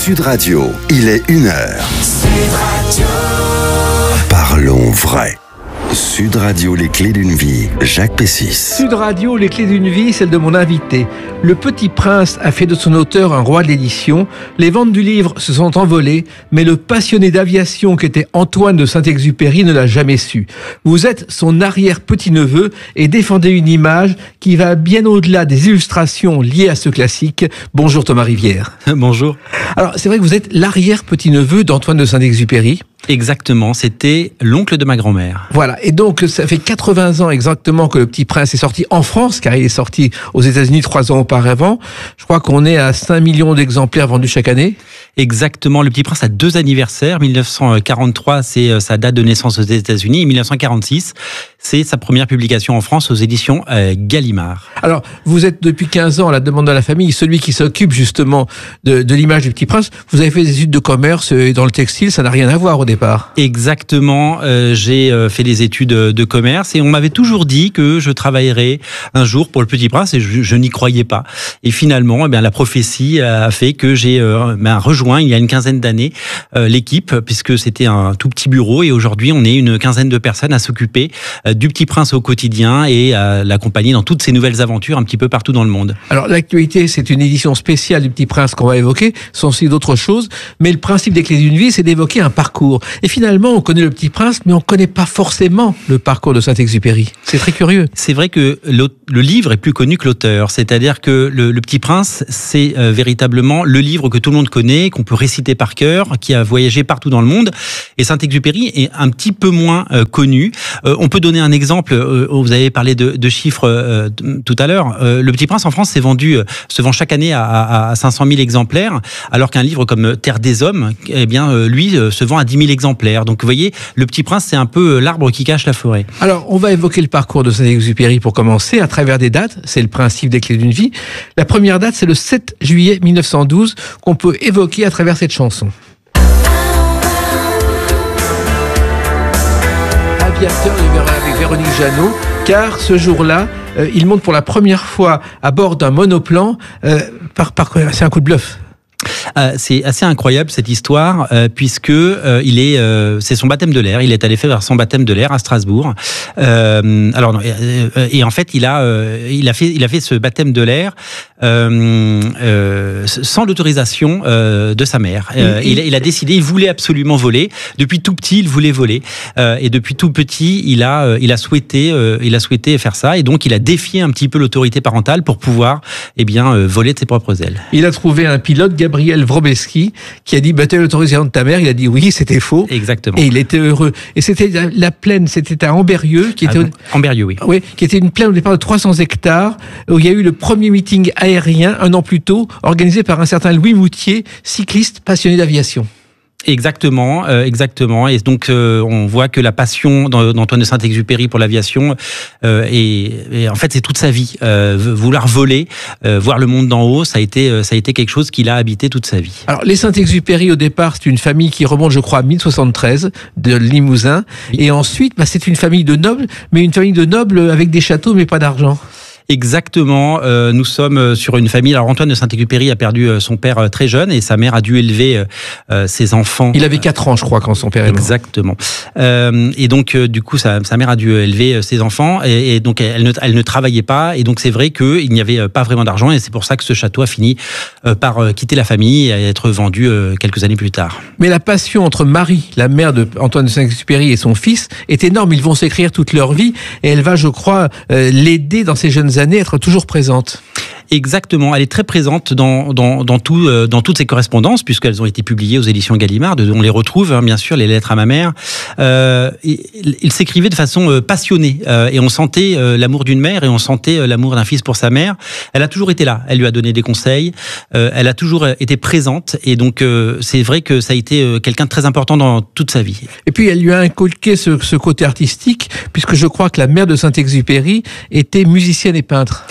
Sud Radio, il est 1h. Sud Radio. Parlons vrai. Sud Radio, les clés d'une vie, Jacques Pessis. Sud Radio, les clés d'une vie, celle de mon invité. Le Petit Prince a fait de son auteur un roi de l'édition. Les ventes du livre se sont envolées, mais le passionné d'aviation qu'était Antoine de Saint-Exupéry ne l'a jamais su. Vous êtes son arrière-petit-neveu et défendez une image qui va bien au-delà des illustrations liées à ce classique. Bonjour Thomas Rivière. Bonjour. Alors, c'est vrai que vous êtes l'arrière-petit-neveu d'Antoine de Saint-Exupéry. Exactement, c'était l'oncle de ma grand-mère. Voilà, et donc ça fait 80 ans exactement que Le Petit Prince est sorti en France, car il est sorti aux États-Unis 3 ans auparavant. Je crois qu'on est à 5 millions d'exemplaires vendus chaque année. Exactement, Le Petit Prince a 2 anniversaires. 1943, c'est sa date de naissance aux États-Unis, et 1946, c'est sa première publication en France aux éditions Gallimard. Alors, vous êtes depuis 15 ans à la demande de la famille, celui qui s'occupe justement de l'image du Petit Prince. Vous avez fait des études de commerce et dans le textile, ça n'a rien à voir au départ. Exactement, j'ai fait des études de commerce et on m'avait toujours dit que je travaillerais un jour pour Le Petit Prince et je n'y croyais pas. Et finalement, la prophétie a fait que j'ai rejoint il y a une quinzaine d'années l'équipe, puisque c'était un tout petit bureau et aujourd'hui on est une quinzaine de personnes à s'occuper du Petit Prince au quotidien et à l'accompagner dans toutes ses nouvelles aventures un petit peu partout dans le monde. Alors l'actualité, c'est une édition spéciale du Petit Prince qu'on va évoquer, ce sont aussi d'autres choses, mais le principe des clés d'une vie, c'est d'évoquer un parcours. Et finalement, on connaît Le Petit Prince, mais on ne connaît pas forcément le parcours de Saint-Exupéry. C'est très curieux. C'est vrai que le livre est plus connu que l'auteur, c'est-à-dire que le Petit Prince, c'est véritablement le livre que tout le monde connaît, qu'on peut réciter par cœur, qui a voyagé partout dans le monde. Et Saint-Exupéry est un petit peu moins connu. On peut donner un exemple, vous avez parlé de chiffres tout à l'heure. Le Petit Prince en France se vend chaque année à 500 000 exemplaires, alors qu'un livre comme Terre des Hommes, lui, se vend à 10 000 exemplaires. Donc vous voyez, Le Petit Prince, c'est un peu l'arbre qui cache la forêt. Alors, on va évoquer le parcours de Saint-Exupéry pour commencer, à travers des dates. C'est le principe des clés d'une vie. La première date, c'est le 7 juillet 1912, qu'on peut évoquer à travers cette chanson. Aviateur avec Véronique Jeannot, car ce jour-là, il monte pour la première fois à bord d'un monoplan. C'est un coup de bluff. C'est assez incroyable cette histoire puisque c'est son baptême de l'air. Il est allé faire son baptême de l'air à Strasbourg. Et en fait il a fait ce baptême de l'air sans l'autorisation de sa mère. Il a décidé, il voulait absolument voler. Depuis tout petit, il voulait voler. Et depuis tout petit, il a souhaité faire ça. Et donc il a défié un petit peu l'autorité parentale pour pouvoir voler de ses propres ailes. Il a trouvé un pilote, Gabriel Wroblewski, qui a dit t'as l'autorisation de ta mère. Il a dit oui, c'était faux. Exactement. Et il était heureux. Et c'était la plaine, c'était à Ambérieu, Ambérieu, oui. Oui, qui était une plaine au départ de 300 hectares, où il y a eu le premier meeting aérien un an plus tôt, organisé par un certain Louis Moutier, cycliste passionné d'aviation. Exactement. Et donc on voit que la passion d'Antoine de Saint-Exupéry pour l'aviation et en fait c'est toute sa vie. Vouloir voler, voir le monde d'en haut, ça a été quelque chose qu'il a habité toute sa vie. Alors les Saint-Exupéry au départ, c'est une famille qui remonte, je crois, à 1073 de Limousin, et ensuite c'est une famille de nobles, mais une famille de nobles avec des châteaux mais pas d'argent. Exactement, nous sommes sur une famille. Alors Antoine de Saint-Exupéry a perdu son père très jeune et sa mère a dû élever ses enfants. Il avait 4 ans, je crois, quand son père est mort. Exactement. Et donc du coup sa mère a dû élever ses enfants et donc elle ne travaillait pas, et donc c'est vrai qu'il n'y avait pas vraiment d'argent, et c'est pour ça que ce château a fini par quitter la famille et être vendu quelques années plus tard. Mais la passion entre Marie, la mère de Antoine de Saint-Exupéry, et son fils est énorme. Ils vont s'écrire toute leur vie et elle va, je crois, l'aider dans ses jeunes années, être toujours présente. Exactement, elle est très présente dans toutes ses correspondances, puisqu'elles ont été publiées aux éditions Gallimard. On les retrouve, bien sûr, les lettres à ma mère. Il s'écrivait de façon passionnée, et on sentait l'amour d'une mère et on sentait l'amour d'un fils pour sa mère. Elle a toujours été là, elle lui a donné des conseils, elle a toujours été présente, et donc c'est vrai que ça a été quelqu'un de très important dans toute sa vie. Et puis elle lui a inculqué ce côté artistique, puisque je crois que la mère de Saint-Exupéry était musicienne et peintre.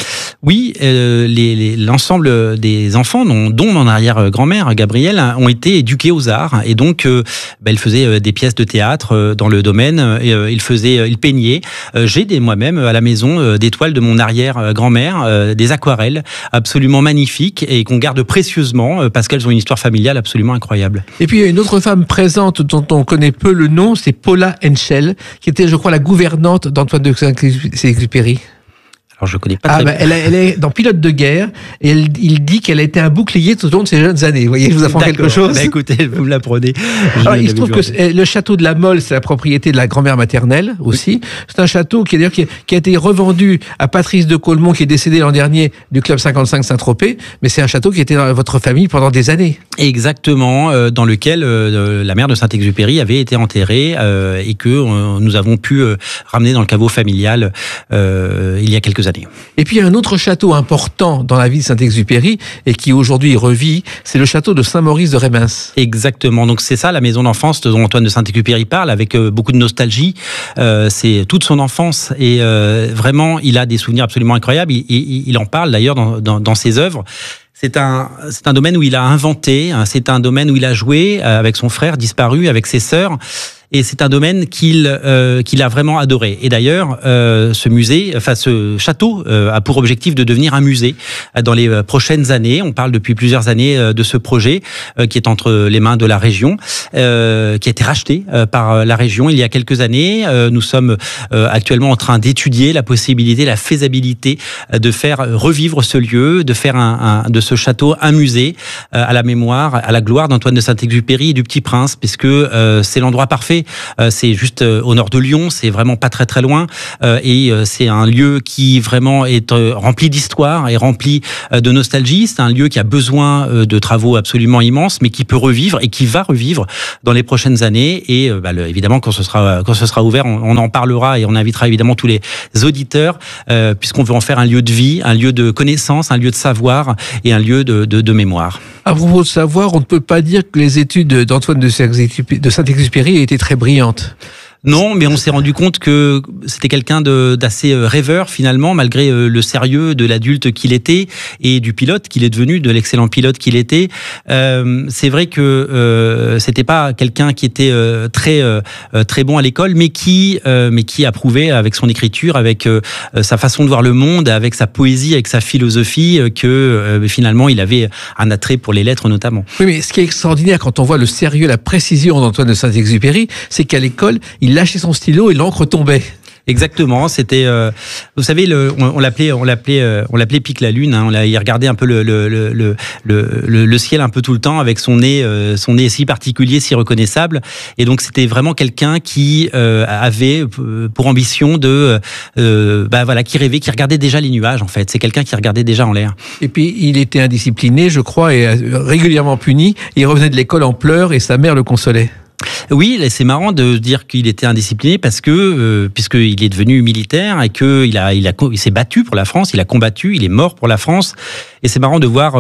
Oui, l'ensemble des enfants, dont mon arrière-grand-mère, Gabrielle, ont été éduqués aux arts. Et donc, ils faisaient des pièces de théâtre dans le domaine. Et ils peignaient. J'ai moi-même à la maison des toiles de mon arrière-grand-mère, des aquarelles absolument magnifiques et qu'on garde précieusement parce qu'elles ont une histoire familiale absolument incroyable. Et puis, il y a une autre femme présente dont on connaît peu le nom, c'est Paula Henschel, qui était, je crois, la gouvernante d'Antoine de Saint-Exupéry. Alors, je connais pas très bien. Elle est dans Pilote de guerre et il dit qu'elle a été un bouclier tout au long de ses jeunes années. Vous voyez, je vous apprends quelque chose. Écoutez, vous me l'apprenez. Il se trouve que le château de la Mole, c'est la propriété de la grand-mère maternelle aussi. C'est un château qui a été revendu à Patrice de Caulmont, qui est décédé l'an dernier du Club 55 Saint-Tropez. Mais c'est un château qui était dans votre famille pendant des années. Exactement, dans lequel la mère de Saint-Exupéry avait été enterrée et que nous avons pu ramener dans le caveau familial il y a quelques années. Et puis il y a un autre château important dans la vie de Saint-Exupéry et qui aujourd'hui revit, c'est le château de Saint-Maurice de Rémens. Exactement, donc c'est ça la maison d'enfance dont Antoine de Saint-Exupéry parle avec beaucoup de nostalgie. C'est toute son enfance et vraiment il a des souvenirs absolument incroyables. Il en parle d'ailleurs dans ses œuvres. C'est un domaine où il a inventé, c'est un domaine où il a joué avec son frère disparu, avec ses sœurs. Et c'est un domaine qu'il a vraiment adoré. Et d'ailleurs, ce château a pour objectif de devenir un musée dans les prochaines années. On parle depuis plusieurs années de ce projet qui est entre les mains de la région, qui a été racheté par la région il y a quelques années. Nous sommes actuellement en train d'étudier la possibilité, la faisabilité de faire revivre ce lieu, de faire de ce château un musée à la mémoire, à la gloire d'Antoine de Saint-Exupéry et du Petit Prince, puisque c'est l'endroit parfait. C'est juste au nord de Lyon, c'est vraiment pas très très loin et c'est un lieu qui vraiment est rempli d'histoire et rempli de nostalgie. C'est un lieu qui a besoin de travaux absolument immenses, mais qui peut revivre et qui va revivre dans les prochaines années. Et évidemment, quand ce sera ouvert, on en parlera et on invitera évidemment tous les auditeurs, puisqu'on veut en faire un lieu de vie, un lieu de connaissance, un lieu de savoir et un lieu de mémoire. À propos de savoir, on ne peut pas dire que les études d'Antoine de Saint-Exupéry aient été très brillantes. Non, mais on s'est rendu compte que c'était quelqu'un d'assez rêveur finalement, malgré le sérieux de l'adulte qu'il était et du pilote qu'il est devenu, de l'excellent pilote qu'il était. C'est vrai que c'était pas quelqu'un qui était très bon à l'école, mais qui approuvait avec son écriture, avec sa façon de voir le monde, avec sa poésie, avec sa philosophie, que finalement il avait un attrait pour les lettres notamment. Oui, mais ce qui est extraordinaire quand on voit le sérieux, la précision d'Antoine de Saint-Exupéry, c'est qu'à l'école, il lâchait son stylo et l'encre tombait. Exactement, c'était vous savez on l'appelait Pic la Lune, hein, il regardait un peu le ciel un peu tout le temps avec son nez si particulier, si reconnaissable, et donc c'était vraiment quelqu'un qui avait pour ambition qui rêvait, qui regardait déjà les nuages en fait. C'est quelqu'un qui regardait déjà en l'air. Et puis il était indiscipliné, je crois, et régulièrement puni. Il revenait de l'école en pleurs et sa mère le consolait. Oui, c'est marrant de dire qu'il était indiscipliné parce que puisqu'il est devenu militaire et que il s'est battu pour la France, il a combattu, il est mort pour la France. Et c'est marrant de voir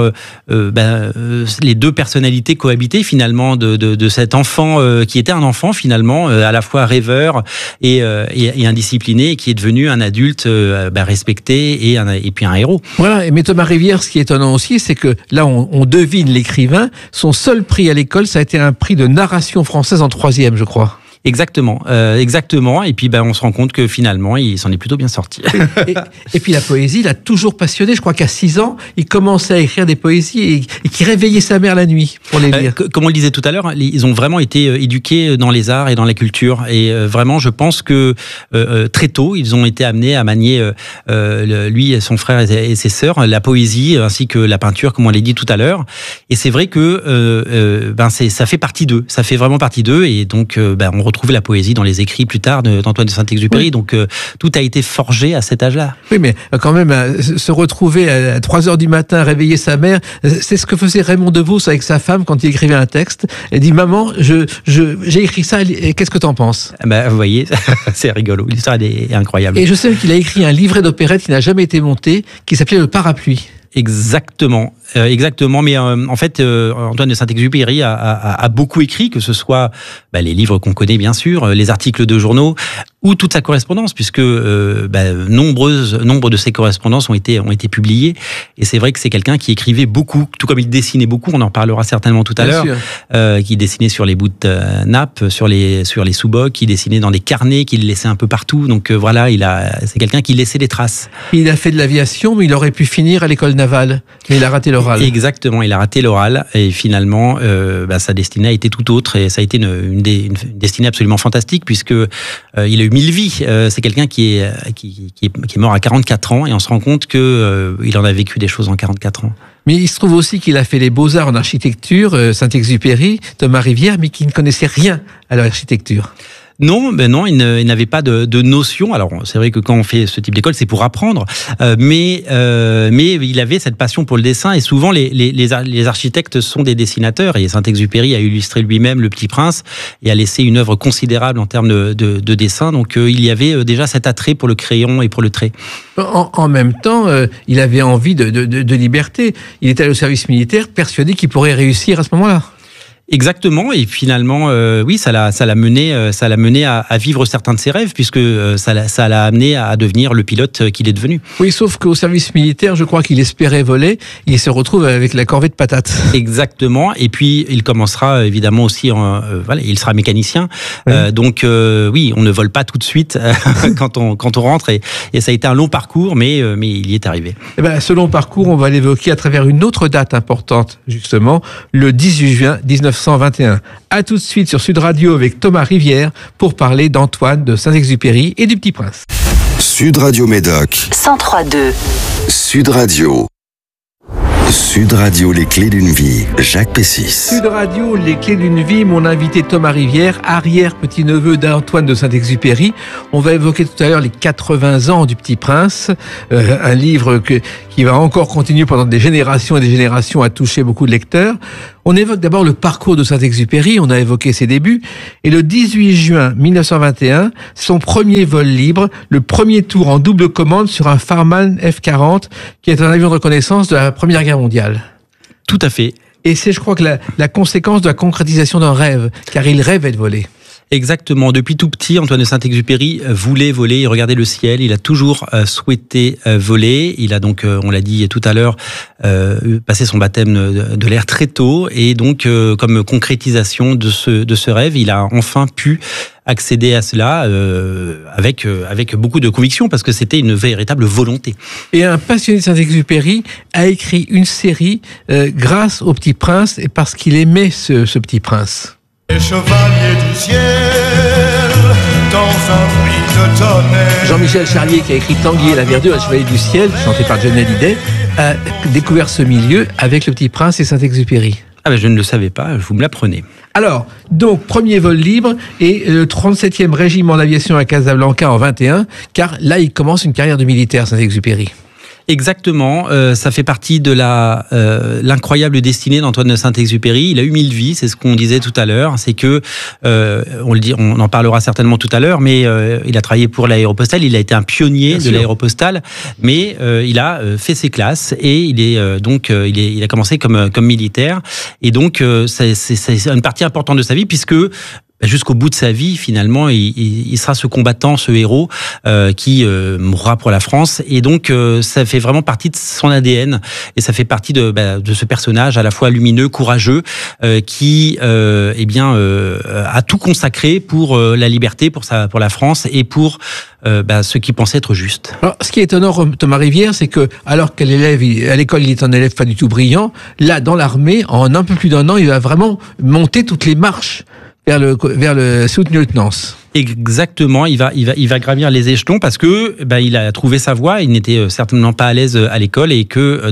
les deux personnalités cohabiter finalement de cet enfant qui était un enfant finalement à la fois rêveur et indiscipliné, et qui est devenu un adulte respecté et puis un héros. Voilà. Mais Thomas Rivière, ce qui est étonnant aussi, c'est que là on devine l'écrivain. Son seul prix à l'école, ça a été un prix de narration française en 3e, je crois. Exactement. Et puis, on se rend compte que finalement, il s'en est plutôt bien sorti. Et puis, la poésie l'a toujours passionné. Je crois qu'à 6 ans, il commençait à écrire des poésies et qui réveillait sa mère la nuit pour les lire. Comme on le disait tout à l'heure, ils ont vraiment été éduqués dans les arts et dans la culture. Et vraiment, je pense que très tôt, ils ont été amenés à manier, lui, son frère et ses sœurs, la poésie ainsi que la peinture, comme on l'a dit tout à l'heure. Et c'est vrai que ça fait partie d'eux. Ça fait vraiment partie d'eux. Et donc, on retrouve la poésie dans les écrits plus tard d'Antoine de Saint-Exupéry. Oui. Donc tout a été forgé à cet âge-là. Oui, mais quand même, se retrouver à 3h du matin, réveiller sa mère, c'est ce que faisait Raymond Devos avec sa femme quand il écrivait un texte. Elle dit, maman, j'ai écrit ça, et qu'est-ce que t'en penses? Vous voyez, c'est rigolo. L'histoire est incroyable. Et je sais qu'il a écrit un livret d'opérette qui n'a jamais été monté, qui s'appelait Le Parapluie. Exactement. exactement. Mais en fait, Antoine de Saint-Exupéry a beaucoup écrit, que ce soit les livres qu'on connaît bien sûr, les articles de journaux ou toute sa correspondance, puisque nombre de ses correspondances ont été publiées. Et c'est vrai que c'est quelqu'un qui écrivait beaucoup, tout comme il dessinait beaucoup. On en parlera certainement tout à l'heure. Qui dessinait sur les bouts de nappe, sur les sous-bocs, qui dessinait dans des carnets qu'il laissait un peu partout. Donc voilà, c'est quelqu'un qui laissait des traces. Il a fait de l'aviation, mais il aurait pu finir à l'école navale, mais il a raté l'oral. Exactement, il a raté l'oral et finalement sa destinée a été tout autre, et ça a été une destinée absolument fantastique, puisque il a eu 1000 vies. C'est quelqu'un qui est mort à 44 ans, et on se rend compte que il en a vécu des choses en 44 ans. Mais il se trouve aussi qu'il a fait les beaux-arts en architecture, Saint-Exupéry, Thomas Rivière, mais qui ne connaissait rien à l'architecture. Non, il n'avait pas de notion. Alors, c'est vrai que quand on fait ce type d'école, c'est pour apprendre, mais il avait cette passion pour le dessin, et souvent les architectes sont des dessinateurs, et Saint-Exupéry a illustré lui-même Le Petit Prince et a laissé une œuvre considérable en termes de dessin. Donc, il y avait déjà cet attrait pour le crayon et pour le trait. En même temps, il avait envie de liberté. Il était allé au service militaire, persuadé qu'il pourrait réussir à ce moment-là. Exactement, et finalement, oui, ça l'a mené à vivre certains de ses rêves, puisque ça l'a amené à devenir le pilote qu'il est devenu. Oui, sauf qu'au service militaire, je crois qu'il espérait voler, il se retrouve avec la corvée de patates. Exactement, et puis il commencera évidemment aussi, il sera mécanicien, oui. Donc oui, on ne vole pas tout de suite quand on rentre, et ça a été un long parcours, mais il y est arrivé. Et ce long parcours, on va l'évoquer à travers une autre date importante, justement, le 18 juin 1921. À tout de suite sur Sud Radio avec Thomas Rivière pour parler d'Antoine de Saint-Exupéry et du Petit Prince. Sud Radio Médoc 103.2. Sud Radio. Sud Radio, les clés d'une vie, Jacques Pessis. Sud Radio, les clés d'une vie, mon invité Thomas Rivière, arrière-petit-neveu d'Antoine de Saint-Exupéry. On va évoquer tout à l'heure les 80 ans du Petit Prince, un livre qui va encore continuer pendant des générations et des générations à toucher beaucoup de lecteurs. On évoque d'abord le parcours de Saint-Exupéry, on a évoqué ses débuts, et le 18 juin 1921, son premier vol libre, le premier tour en double commande sur un Farman F-40, qui est un avion de reconnaissance de la Première Guerre mondiale. Tout à fait. Et c'est, je crois, que la conséquence de la concrétisation d'un rêve, car il rêvait de voler. Exactement. Depuis tout petit, Antoine de Saint-Exupéry voulait voler, il regardait le ciel, il a toujours souhaité voler. Il a donc, on l'a dit tout à l'heure, passé son baptême de l'air très tôt, et donc comme concrétisation de ce rêve, il a enfin pu accéder à cela avec beaucoup de conviction, parce que c'était une véritable volonté. Et un passionné de Saint-Exupéry a écrit une série grâce au Petit Prince, et parce qu'il aimait ce Petit Prince. Les chevaliers du ciel, dans un bruit de tonnerre. Jean-Michel Charlier, qui a écrit Tanguy et la Verdure, les chevaliers du ciel, chanté par Johnny Hallyday, a découvert ce milieu avec le Petit Prince et Saint-Exupéry. Ah je ne le savais pas, vous me l'apprenez. Alors, donc, premier vol libre et le 37e régiment d'aviation à Casablanca en 21, car là, il commence une carrière de militaire, Saint-Exupéry. Exactement, ça fait partie de l'incroyable destinée d'Antoine de Saint-Exupéry. Il a eu 1000 vies, c'est ce qu'on disait tout à l'heure. C'est que, on en parlera certainement tout à l'heure, mais il a travaillé pour l'Aéropostale. Il a été un pionnier de l'Aéropostale, mais il a fait ses classes, et il a commencé comme militaire. Et donc, c'est une partie importante de sa vie, puisque jusqu'au bout de sa vie, finalement, il sera ce combattant, ce héros qui mourra pour la France. Et donc, ça fait vraiment partie de son ADN. Et ça fait partie de ce personnage à la fois lumineux, courageux, qui a tout consacré pour la liberté, pour la France, et pour ce qui pensait être juste. Alors, ce qui est étonnant, Thomas Rivière, c'est que, alors qu'à l'école, il est un élève pas du tout brillant, là, dans l'armée, en un peu plus d'un an, il va vraiment monter toutes les marches vers le sous-lieutenance. Exactement, il va gravir les échelons, parce que il a trouvé sa voie. Il n'était certainement pas à l'aise à l'école, et que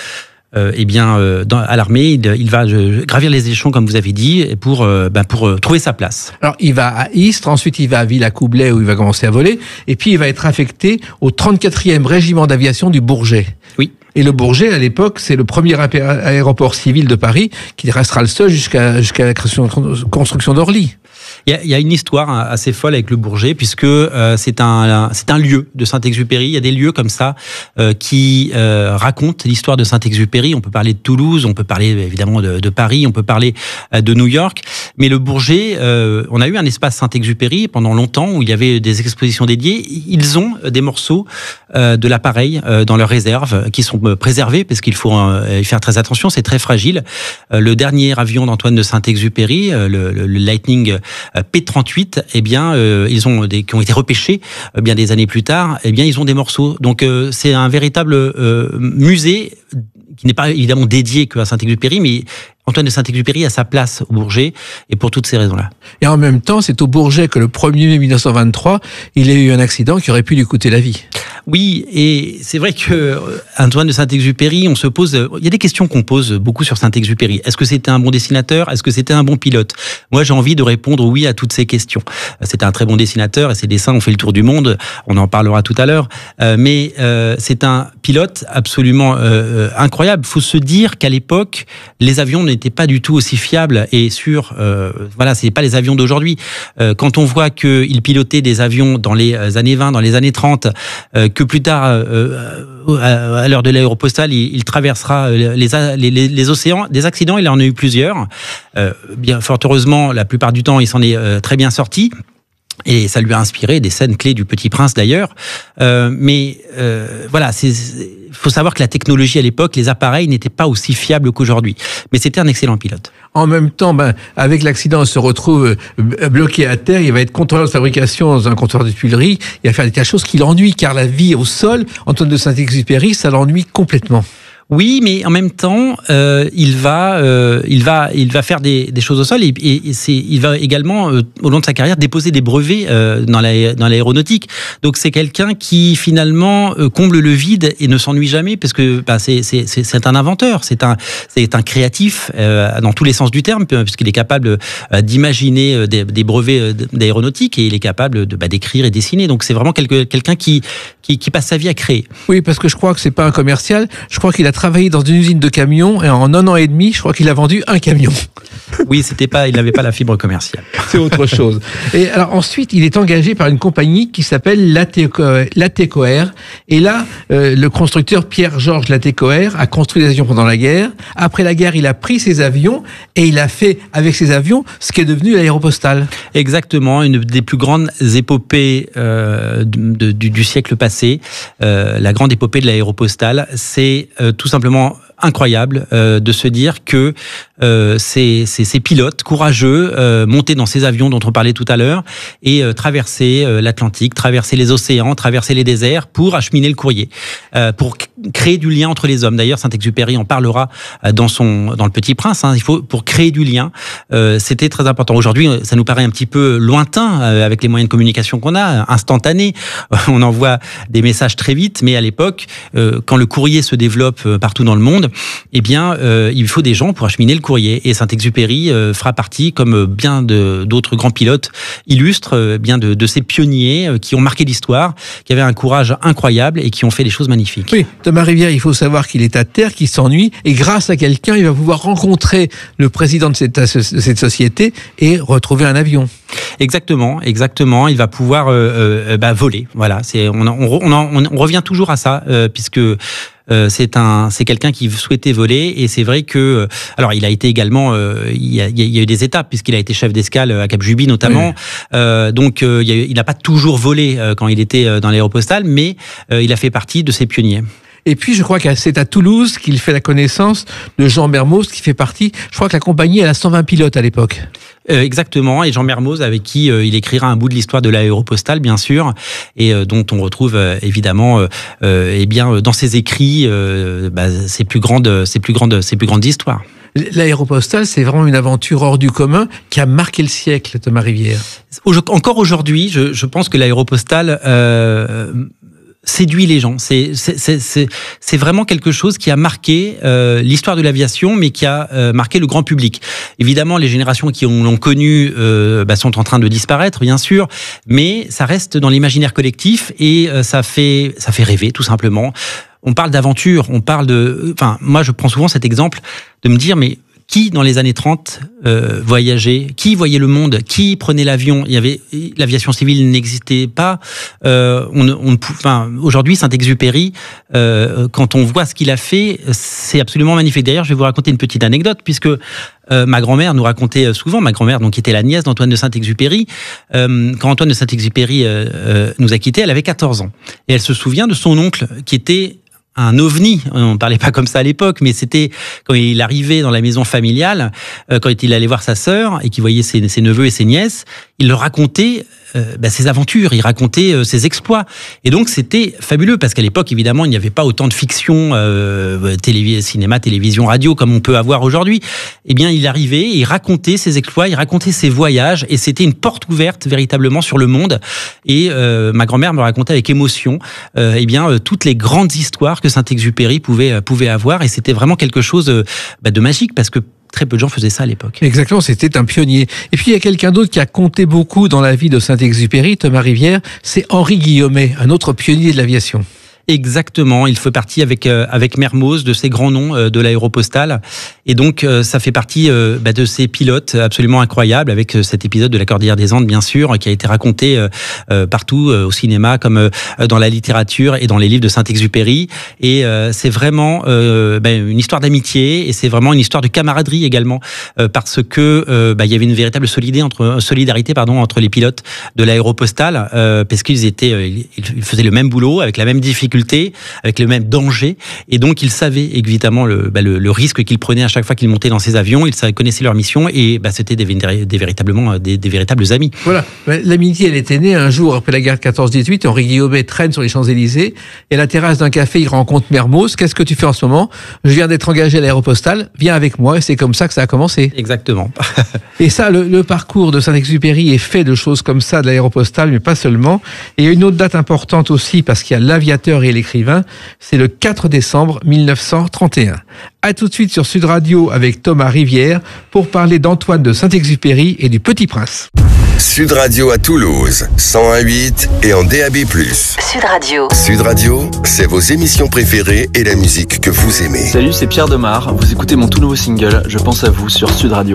à l'armée, il va gravir les échelons, comme vous avez dit, pour trouver sa place. Alors, il va à Istres, ensuite il va à Villacoublay, où il va commencer à voler, et puis il va être affecté au 34e régiment d'aviation du Bourget. Oui. Et le Bourget, à l'époque, c'est le premier aéroport civil de Paris, qui restera le seul jusqu'à la construction d'Orly. Il y a une histoire assez folle avec le Bourget, puisque c'est un lieu de Saint-Exupéry. Il y a des lieux comme ça qui racontent l'histoire de Saint-Exupéry. On peut parler de Toulouse, on peut parler évidemment de Paris, on peut parler de New York. Mais le Bourget, on a eu un espace Saint-Exupéry pendant longtemps où il y avait des expositions dédiées. Ils ont des morceaux de l'appareil dans leurs réserves qui sont préservés parce qu'il faut y faire très attention. C'est très fragile. Le dernier avion d'Antoine de Saint-Exupéry, le Lightning P-38, eh bien, qui ont été repêchés bien des années plus tard. Eh bien, ils ont des morceaux. Donc, c'est un véritable musée qui n'est pas évidemment dédié qu'à Saint-Exupéry, mais Antoine de Saint-Exupéry a sa place au Bourget, et pour toutes ces raisons-là. Et en même temps, c'est au Bourget que le 1er mai 1923, il a eu un accident qui aurait pu lui coûter la vie. Oui, et c'est vrai que Antoine de Saint-Exupéry, il y a des questions qu'on pose beaucoup sur Saint-Exupéry. Est-ce que c'était un bon dessinateur? Est-ce que c'était un bon pilote? Moi, j'ai envie de répondre oui à toutes ces questions. C'était un très bon dessinateur et ses dessins ont fait le tour du monde. On en parlera tout à l'heure. Mais c'est un pilote absolument incroyable. Il faut se dire qu'à l'époque, les avions n'étaient pas du tout aussi fiables et sûrs. Voilà, c'est pas les avions d'aujourd'hui. Quand on voit qu'il pilotait des avions dans les années 20, dans les années 30, que plus tard, à l'heure de l'Aéropostale, il traversera les océans. Des accidents, il en a eu plusieurs. Bien, fort heureusement, la plupart du temps, il s'en est très bien sorti. Et ça lui a inspiré des scènes clés du Petit Prince d'ailleurs. Voilà, faut savoir que la technologie à l'époque, les appareils n'étaient pas aussi fiables qu'aujourd'hui. Mais c'était un excellent pilote. En même temps, avec l'accident, il se retrouve bloqué à terre. Il va être contrôleur de fabrication dans un comptoir de tuileries. Il va faire des tas de choses qui l'ennuient, car la vie au sol, Antoine de Saint-Exupéry, ça l'ennuie complètement. Oui, mais en même temps, il va faire des choses au sol et il va également au long de sa carrière déposer des brevets dans l'aéronautique. Donc c'est quelqu'un qui finalement comble le vide et ne s'ennuie jamais parce que c'est un inventeur, c'est un créatif dans tous les sens du terme puisqu'il est capable d'imaginer des brevets d'aéronautique et il est capable d'écrire et dessiner. Donc c'est vraiment quelqu'un qui passe sa vie à créer. Oui, parce que je crois que c'est pas un commercial. Je crois qu'il a travaillé dans une usine de camions et en 1 an et demi, je crois qu'il a vendu un camion. Oui, il n'avait pas la fibre commerciale. C'est autre chose. Et alors ensuite, il est engagé par une compagnie qui s'appelle Latécoère. Et là, le constructeur Pierre-Georges Latécoère a construit des avions pendant la guerre. Après la guerre, il a pris ses avions et il a fait avec ses avions ce qui est devenu l'Aéropostale. Exactement, une des plus grandes épopées du siècle passé. La grande épopée de l'Aéropostale, c'est tout simplement incroyable de se dire que ces pilotes courageux montaient dans ces avions dont on parlait tout à l'heure et traversaient l'Atlantique, traversaient les océans, traversaient les déserts pour acheminer le courrier, pour créer du lien entre les hommes. D'ailleurs, Saint-Exupéry en parlera dans le Petit Prince. Il faut pour créer du lien. C'était très important. Aujourd'hui, ça nous paraît un petit peu lointain avec les moyens de communication qu'on a, instantanés. On envoie des messages très vite, mais à l'époque, quand le courrier se développe partout dans le monde, eh bien, il faut des gens pour acheminer le courrier. Et Saint-Exupéry fera partie, comme bien d'autres grands pilotes illustres, bien de ces pionniers qui ont marqué l'histoire, qui avaient un courage incroyable et qui ont fait des choses magnifiques. Oui, Thomas Rivière, il faut savoir qu'il est à terre, qu'il s'ennuie, et grâce à quelqu'un, il va pouvoir rencontrer le président de cette société et retrouver un avion. Exactement. Il va pouvoir voler. Voilà. On revient toujours à ça, puisque c'est quelqu'un qui souhaitait voler et c'est vrai que alors il a été également il y a eu des étapes puisqu'il a été chef d'escale à Cap Juby notamment. Donc il n'a pas toujours volé quand il était dans l'Aéropostale, mais il a fait partie de ces pionniers. Et puis, je crois que c'est à Toulouse qu'il fait la connaissance de Jean Mermoz, qui fait partie, je crois que la compagnie, elle a 120 pilotes à l'époque. Exactement, et Jean Mermoz, avec qui il écrira un bout de l'histoire de l'Aéropostale, bien sûr, et dont on retrouve évidemment, dans ses écrits, ses plus grandes histoires. L'Aéropostale, c'est vraiment une aventure hors du commun qui a marqué le siècle, Thomas Rivière. Encore aujourd'hui, je pense que l'Aéropostale séduit les gens. C'est vraiment quelque chose qui a marqué l'histoire de l'aviation, mais qui a marqué le grand public. Évidemment, les générations qui l'ont connu sont en train de disparaître, bien sûr, mais ça reste dans l'imaginaire collectif et ça fait rêver, tout simplement. On parle d'aventure, moi je prends souvent cet exemple de me dire, mais Qui, dans les années 30, voyageait? Qui voyait le monde? Qui prenait l'avion? L'aviation civile n'existait pas. Aujourd'hui, Saint-Exupéry, quand on voit ce qu'il a fait, c'est absolument magnifique. D'ailleurs, je vais vous raconter une petite anecdote, puisque ma grand-mère nous racontait souvent, ma grand-mère, donc, qui était la nièce d'Antoine de Saint-Exupéry, quand Antoine de Saint-Exupéry nous a quittés, elle avait 14 ans. Et elle se souvient de son oncle, qui était un ovni. On ne parlait pas comme ça à l'époque, mais c'était quand il arrivait dans la maison familiale, quand il allait voir sa sœur et qu'il voyait ses neveux et ses nièces, il leur racontait ses aventures, il racontait ses exploits. Et donc c'était fabuleux, parce qu'à l'époque, évidemment, il n'y avait pas autant de fiction, cinéma, télévision, radio, comme on peut avoir aujourd'hui. Eh bien, il arrivait, il racontait ses exploits, il racontait ses voyages, et c'était une porte ouverte véritablement sur le monde. Et ma grand-mère me racontait avec émotion toutes les grandes histoires que Saint-Exupéry pouvait avoir, et c'était vraiment quelque chose de magique, parce que très peu de gens faisaient ça à l'époque. Exactement, c'était un pionnier. Et puis il y a quelqu'un d'autre qui a compté beaucoup dans la vie de Saint-Exupéry, Thomas Rivière, c'est Henri Guillaumet, un autre pionnier de l'aviation. Exactement, il fait partie avec Mermoz de ces grands noms de l'Aéropostale, et donc ça fait partie de ces pilotes absolument incroyables, avec cet épisode de la Cordillère des Andes, bien sûr, qui a été raconté partout au cinéma, comme dans la littérature et dans les livres de Saint-Exupéry. Et c'est vraiment une histoire d'amitié, et c'est vraiment une histoire de camaraderie également, parce que il y avait une véritable solidarité entre les pilotes de l'Aéropostale, parce qu'ils faisaient le même boulot avec la même difficulté, avec le même danger, et donc ils savaient évidemment le risque qu'ils prenaient à chaque fois qu'ils montaient dans ces avions. Ils connaissaient leur mission, et c'était des véritables amis. Voilà, l'amitié, elle était née un jour après la guerre de 14-18. Henri Guillaumet traîne sur les Champs-Élysées, et à la terrasse d'un café, il rencontre Mermoz. Qu'est-ce que tu fais en ce moment? Je viens d'être engagé à l'Aéropostale, viens avec moi. Et c'est comme ça que ça a commencé. Exactement. Et ça, le parcours de Saint-Exupéry est fait de choses comme ça, de l'Aéropostale, mais pas seulement. Et il y a une autre date importante aussi, parce qu'il y a l'aviateur et l'écrivain, c'est le 4 décembre 1931. À tout de suite sur Sud Radio avec Thomas Rivière pour parler d'Antoine de Saint-Exupéry et du Petit Prince. Sud Radio à Toulouse, 101.8 et en DAB+. Sud Radio. Sud Radio, c'est vos émissions préférées et la musique que vous aimez. Salut, c'est Pierre Demar. Vous écoutez mon tout nouveau single, Je pense à vous, sur Sud Radio.